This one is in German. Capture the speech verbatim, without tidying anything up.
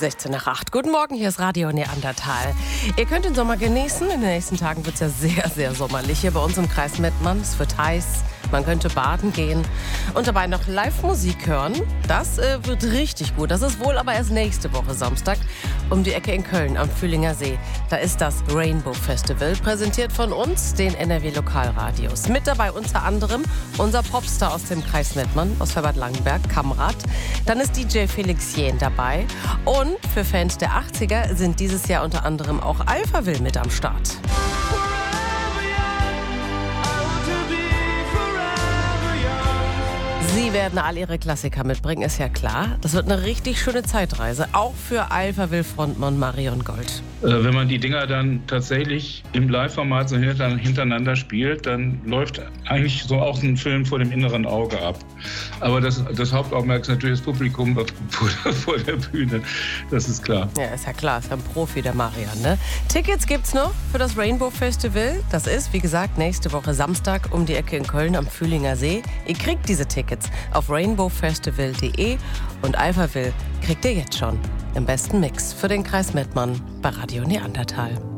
sechzehn nach acht. Guten Morgen, hier ist Radio Neandertal. Ihr könnt den Sommer genießen. In den nächsten Tagen wird es ja sehr, sehr sommerlich hier bei uns im Kreis Mettmann. Es wird heiß, man könnte baden gehen und dabei noch Live-Musik hören. Das äh, wird richtig gut. Das ist wohl aber erst nächste Woche Samstag um die Ecke in Köln am Fühlinger See. Da ist das Rainbow Festival, präsentiert von uns, den N R W Lokalradios. Mit dabei unter anderem unser Popstar aus dem Kreis Mettmann, aus Verbad Langenberg, Kamrat. Dann ist D J Felix Jähn dabei. Und für Fans der achtziger sind dieses Jahr unter anderem auch Alphaville mit am Start. Sie werden all ihre Klassiker mitbringen, ist ja klar. Das wird eine richtig schöne Zeitreise, auch für Alphaville-Frontmann Marion Gold. Äh, wenn man die Dinger dann tatsächlich im Live-Format so hintereinander spielt, dann läuft eigentlich so auch ein Film vor dem inneren Auge ab. Aber das, das Hauptaugenmerk ist natürlich das Publikum vor, vor der Bühne, das ist klar. Ja, ist ja klar, ist ja ein Profi, der Marion, ne? Tickets gibt's noch für das Rainbow Festival. Das ist, wie gesagt, nächste Woche Samstag um die Ecke in Köln am Fühlinger See. Ihr kriegt diese Tickets auf rainbow festival punkt de und Alphaville kriegt ihr jetzt schon im besten Mix für den Kreis Mettmann bei Radio Neandertal.